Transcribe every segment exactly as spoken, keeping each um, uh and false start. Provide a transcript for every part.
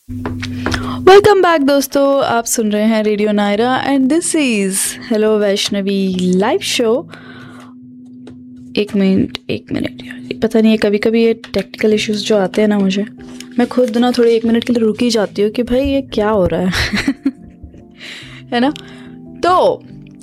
Welcome back दोस्तों, आप सुन रहे हैं radio Naira and this is hello Vaishnavi live show. एक मिनट एक मिनट यार, पता नहीं है, कभी कभी ये टेक्निकल इश्यूज जो आते हैं ना, मुझे मैं खुद ना थोड़ी एक मिनट के लिए रुक ही जाती हूँ कि भाई ये क्या हो रहा है है ना। तो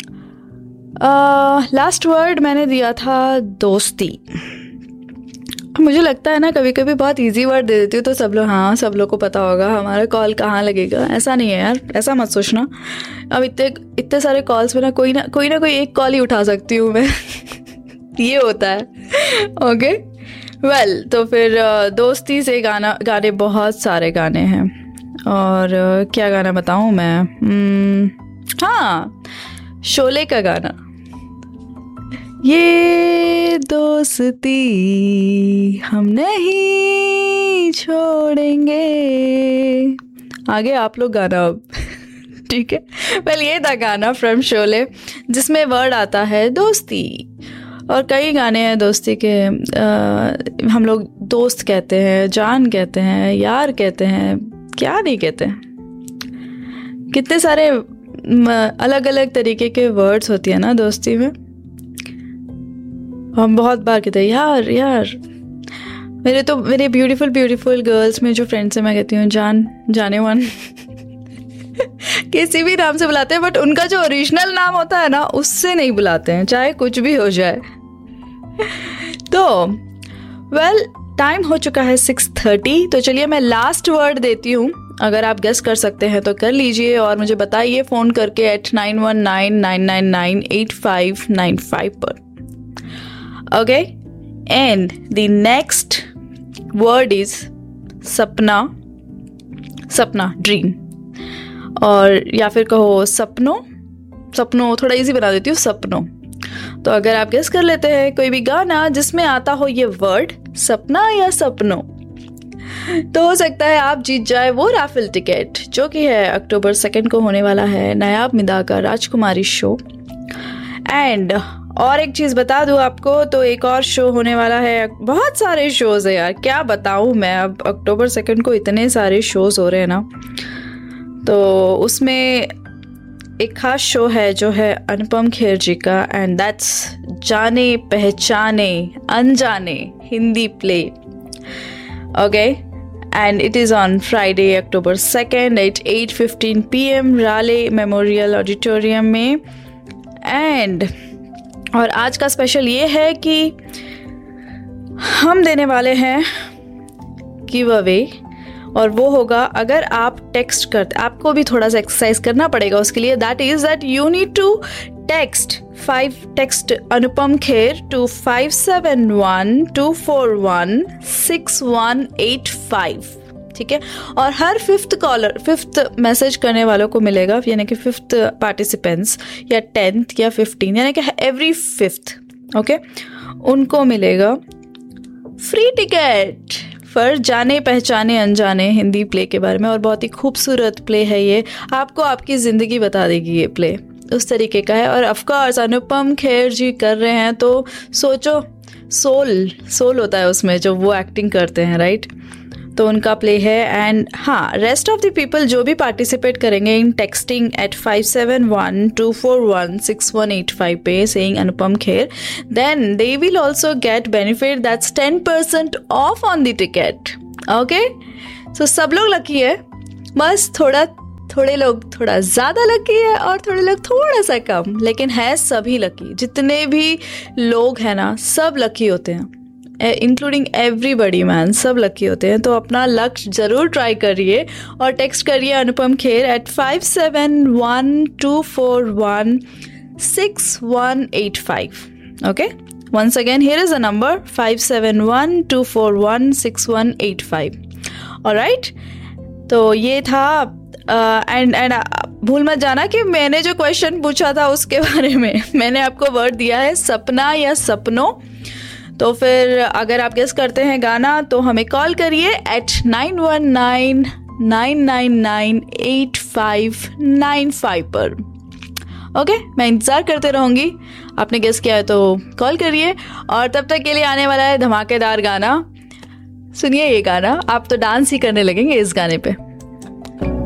लास्ट वर्ड मैंने दिया था दोस्ती। मुझे लगता है ना कभी कभी बहुत इजी वर्ड दे देती हूँ तो सब लोग, हाँ सब लोग को पता होगा हमारा कॉल कहाँ लगेगा। ऐसा नहीं है यार, ऐसा मत सोचना। अब इतने इतने सारे कॉल्स में ना कोई ना कोई ना कोई एक कॉल ही उठा सकती हूँ मैं ये होता है। ओके वेल, तो फिर दोस्ती से गाना गाने बहुत सारे गाने हैं। और क्या गाना बताऊँ मैं? हाँ, शोले का गाना, ये दोस्ती हम नहीं छोड़ेंगे। आगे आप लोग गाना अब ठीक है। वेल, ये था गाना फ्रॉम शोले जिसमें वर्ड आता है दोस्ती। और कई गाने हैं दोस्ती के। आ, हम लोग दोस्त कहते हैं, जान कहते हैं, यार कहते हैं, क्या नहीं कहते हैं। कितने सारे अलग अलग तरीके के वर्ड्स होती है ना दोस्ती में। हम बहुत बार कहते हैं यार यार। मेरे तो मेरे ब्यूटीफुल ब्यूटीफुल गर्ल्स में जो फ्रेंड्स हैं, मैं कहती हूँ जान, जाने मन किसी भी नाम से बुलाते हैं, बट उनका जो ओरिजिनल नाम होता है ना उससे नहीं बुलाते हैं, चाहे कुछ भी हो जाए। तो वेल, टाइम हो चुका है सिक्स थर्टी। तो चलिए मैं लास्ट वर्ड देती हूँ, अगर आप गेस कर सकते हैं तो कर लीजिए और मुझे बताइए फ़ोन करके eight nine one nine nine nine nine eight five nine five पर। Okay, and the next word is सपना, सपना ड्रीम, और या फिर कहो सपनों, सपनों थोड़ा इजी बना देती हूँ, सपनों। तो अगर आप गेस कर लेते हैं कोई भी गाना जिसमें आता हो ये वर्ड सपना या सपनों, तो हो सकता है आप जीत जाए वो राफेल टिकट, जो कि है अक्टूबर सेकेंड को होने वाला है नायाब मिदा का राजकुमारी शो। एंड और एक चीज़ बता दूँ आपको, तो एक और शो होने वाला है। बहुत सारे शोज़ है यार, क्या बताऊँ मैं। अब अक्टूबर सेकंड को इतने सारे शोज़ हो रहे हैं ना, तो उसमें एक खास शो है जो है अनुपम खेर जी का, एंड दैट्स जाने पहचाने अनजाने Hindi play. Okay, and it is on Friday October second eight eight fifteen P M Rale memorial auditorium में। एंड और आज का स्पेशल ये है कि हम देने वाले हैं गिव अवे, और वो होगा अगर आप टेक्स्ट करते, आपको भी थोड़ा सा एक्सरसाइज करना पड़ेगा उसके लिए। That is that you need to text five text Anupam Kher to five seven one two four one six one eight five, ठीक है। और हर फिफ्थ कॉलर, फिफ्थ मैसेज करने वालों को मिलेगा, यानी कि फिफ्थ पार्टिसिपेंट्स या टेंथ या फिफ्टीन, यानी कि एवरी फिफ्थ, ओके, उनको मिलेगा फ्री टिकट फॉर जाने पहचाने अनजाने हिंदी प्ले के बारे में। और बहुत ही खूबसूरत प्ले है ये, आपको आपकी ज़िंदगी बता देगी ये प्ले, उस तरीके का है। और ऑफकोर्स अनुपम खेर जी कर रहे हैं, तो सोचो सोल सोल होता है उसमें जो वो एक्टिंग करते हैं, राइट। तो उनका प्ले है। एंड हाँ, रेस्ट ऑफ द पीपल जो भी पार्टिसिपेट करेंगे इन texting eight five seven one two four one six one eight five पे saying Anupam Kher, then they will also get benefit that's ten percent of on the ticket. Okay, सो सब लोग lucky है, बस थोड़ा थोड़े लोग थोड़ा ज़्यादा लकी है और थोड़े लोग थोड़ा सा कम, लेकिन है सभी लकी। जितने भी लोग हैं ना सब लकी होते हैं, इंक्लूडिंग एवरीबडी मैन, सब लकी होते हैं। तो अपना लक्ष्य ज़रूर ट्राई करिए और टेक्स्ट करिए Anupam Kher eight five seven one two four one six one eight five. Okay, once again here is a number five seven one two four one six one eight five. Alright, तो ये था। And uh, and uh, भूल मत जाना कि मैंने जो question पूछा था उसके बारे में मैंने आपको वर्ड दिया है सपना या सपनों। तो फिर अगर आप गेस करते हैं गाना तो हमें कॉल करिए eight nine one nine nine nine nine eight five nine five पर। ओके, मैं इंतज़ार करते रहूँगी। आपने गेस किया है तो कॉल करिए। और तब तक के लिए आने वाला है धमाकेदार गाना। सुनिए ये गाना, आप तो डांस ही करने लगेंगे इस गाने पे।